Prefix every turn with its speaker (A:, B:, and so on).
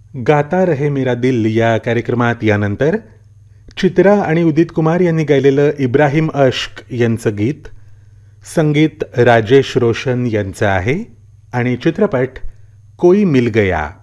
A: गाता रहे मेरा दिल या कार्यक्रमात यानंतर चित्रा आणि उदित कुमार यांनी गायलेलं इब्राहिम अश्क यांचं गीत, संगीत राजेश रोशन यांचं आहे आणि चित्रपट कोई मिल गया.